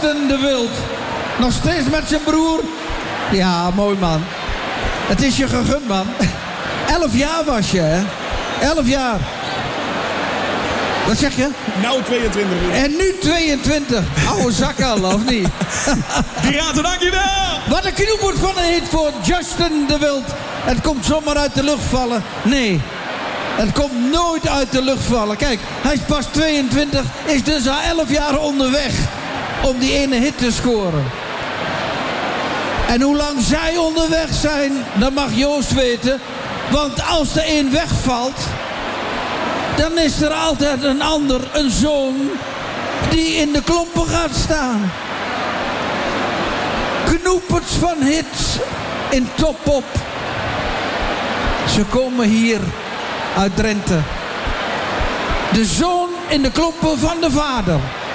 Justin de Wild. Nog steeds met zijn broer. Ja, mooi man. Het is je gegund, man. 11 jaar was je, hè? 11 jaar. Wat zeg je? Nou 22. En nu 22. Oude zak al, of niet? Piraten, dankjewel! Wat een knoepert van een hit voor Justin de Wild. Het komt zomaar uit de lucht vallen. Nee, het komt nooit uit de lucht vallen. Kijk, hij is pas 22, is dus al 11 jaar onderweg om die ene hit te scoren. En hoe lang zij onderweg zijn, dat mag Joost weten. Want als er één wegvalt, dan is er altijd een ander, een zoon, die in de klompen gaat staan. Knoeperts van hits in Top-Op. Ze komen hier uit Drenthe. De zoon in de klompen van de vader.